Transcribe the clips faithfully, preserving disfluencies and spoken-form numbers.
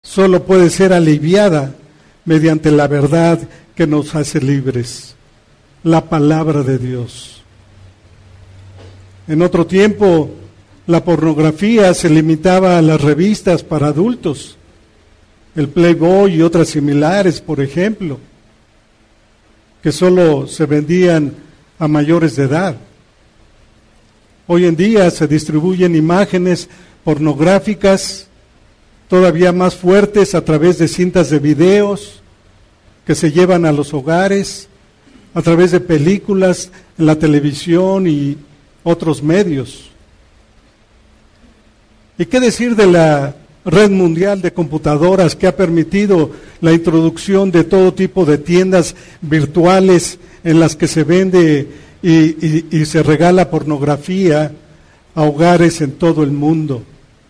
solo puede ser aliviada mediante la verdad que nos hace libres, la palabra de Dios. En otro tiempo, la pornografía se limitaba a las revistas para adultos, el Playboy y otras similares, por ejemplo, que solo se vendían a mayores de edad. Hoy en día se distribuyen imágenes pornográficas todavía más fuertes a través de cintas de videos que se llevan a los hogares, a través de películas en la televisión y otros medios. ¿Y qué decir de la red mundial de computadoras que ha permitido la introducción de todo tipo de tiendas virtuales en las que se vende y, y, y se regala pornografía a hogares en todo el mundo?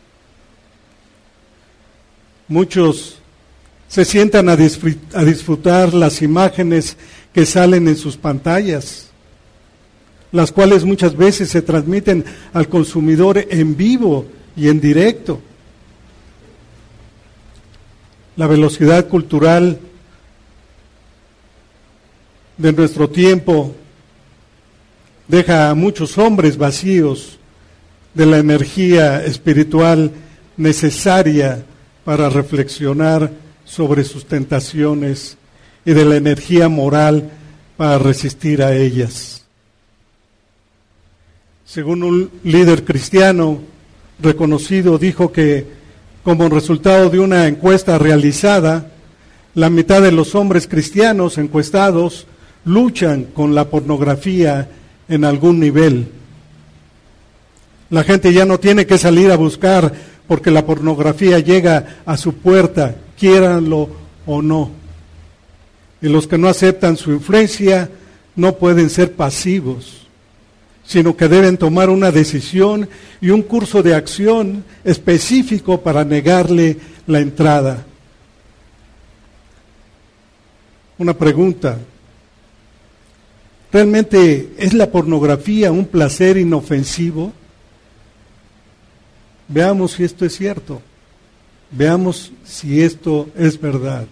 Muchos se sientan a disfrutar, a disfrutar las imágenes que salen en sus pantallas, las cuales muchas veces se transmiten al consumidor en vivo y en directo. La velocidad cultural de nuestro tiempo deja a muchos hombres vacíos de la energía espiritual necesaria para reflexionar sobre sus tentaciones y de la energía moral para resistir a ellas. Según un líder cristiano reconocido, dijo que como resultado de una encuesta realizada, la mitad de los hombres cristianos encuestados luchan con la pornografía en algún nivel. La gente ya no tiene que salir a buscar porque la pornografía llega a su puerta, quiéranlo o no. Y los que no aceptan su influencia no pueden ser pasivos, sino que deben tomar una decisión y un curso de acción específico para negarle la entrada. Una pregunta: ¿realmente es la pornografía un placer inofensivo? Veamos si esto es cierto. Veamos si esto es verdad.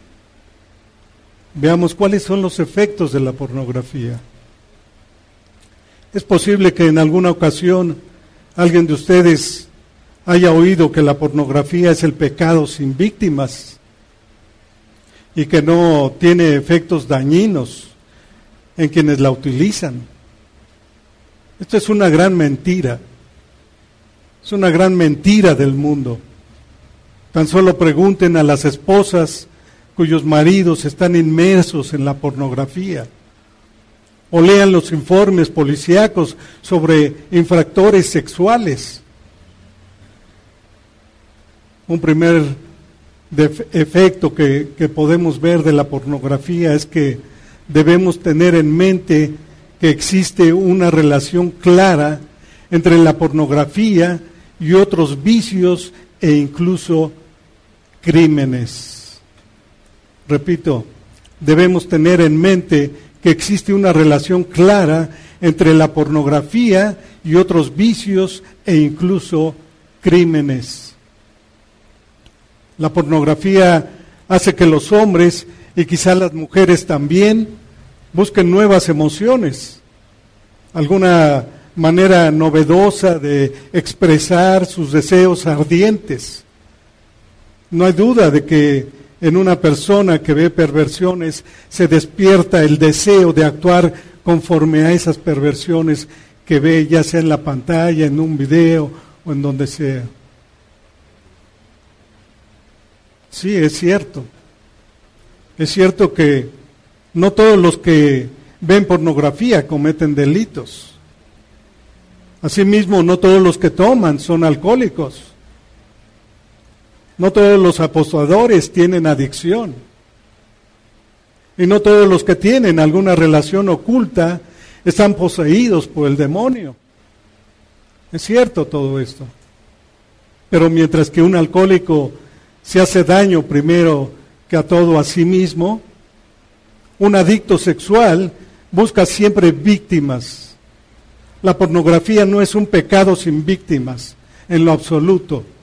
Veamos cuáles son los efectos de la pornografía. Es posible que en alguna ocasión alguien de ustedes haya oído que la pornografía es el pecado sin víctimas y que no tiene efectos dañinos en quienes la utilizan. Esto es una gran mentira. Es una gran mentira del mundo. Tan solo pregunten a las esposas cuyos maridos están inmersos en la pornografía, o lean los informes policíacos sobre infractores sexuales. Un primer def- efecto que, que podemos ver de la pornografía es que debemos tener en mente que existe una relación clara entre la pornografía y otros vicios e incluso crímenes. Repito, debemos tener en mente que existe una relación clara entre la pornografía y otros vicios e incluso crímenes. La pornografía hace que los hombres, y quizá las mujeres también, busquen nuevas emociones, alguna manera novedosa de expresar sus deseos ardientes. No hay duda de que en una persona que ve perversiones se despierta el deseo de actuar conforme a esas perversiones que ve, ya sea en la pantalla, en un video o en donde sea. Sí, es cierto. Es cierto que no todos los que ven pornografía cometen delitos. Asimismo, no todos los que toman son alcohólicos. No todos los apostadores tienen adicción. Y no todos los que tienen alguna relación oculta están poseídos por el demonio. Es cierto todo esto. Pero mientras que un alcohólico se hace daño primero que a todo a sí mismo, un adicto sexual busca siempre víctimas. La pornografía no es un pecado sin víctimas, en lo absoluto.